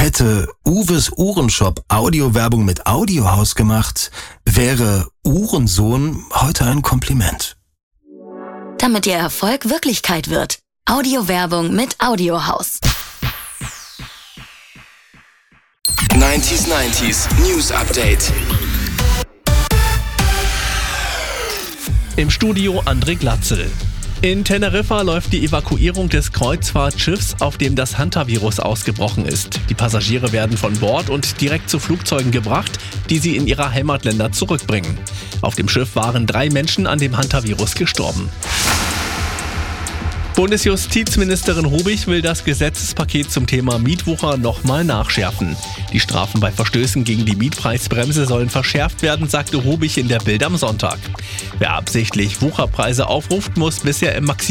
Hätte Uwes Uhrenshop Audiowerbung mit Audiohaus gemacht, wäre Uhrensohn heute ein Kompliment. Damit Ihr Erfolg Wirklichkeit wird. Audiowerbung mit Audiohaus. 90s News Update. Im Studio André Glatzel. In Teneriffa läuft die Evakuierung des Kreuzfahrtschiffs, auf dem das Hantavirus ausgebrochen ist. Die Passagiere werden von Bord und direkt zu Flugzeugen gebracht, die sie in ihre Heimatländer zurückbringen. Auf dem Schiff waren 3 Menschen an dem Hantavirus gestorben. Bundesjustizministerin Rubich will das Gesetzespaket zum Thema Mietwucher nochmal nachschärfen. Die Strafen bei Verstößen gegen die Mietpreisbremse sollen verschärft werden, sagte Rubich in der Bild am Sonntag. Wer absichtlich Wucherpreise aufruft, muss bisher im